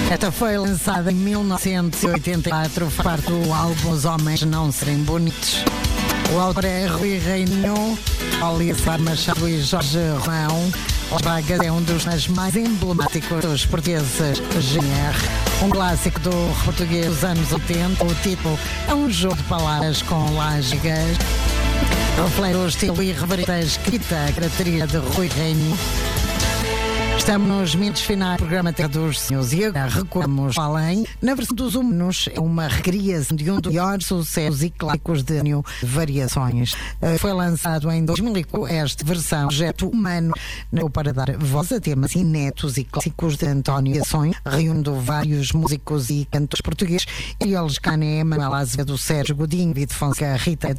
Esta foi lançada em 1984, faz parte do álbum Os Homens Não Serem Bonitos. O autor é Rui Reininho, Oliveira Machado e Jorge Romão. Las Bragas é um dos mais emblemáticos dos portugueses GNR, um clássico do português dos anos 80. O título é um jogo de palavras com lágigas, reflete o estilo irreverente da escrita característica de Rui Reininho. Estamos nos minutos finais do programa Terra dos Senhores e agora recuamos além. Na versão dos humanos é uma recriação de um dos maiores sucessos e clássicos de António Variações. Foi lançado em 2004 esta versão projeto humano para dar voz a temas inéditos e clássicos de António Variações, reunindo vários músicos e cantores portugueses, e eles Cané, Manuel Azevedo, Sérgio Godinho, Vitor Fonseca, Rita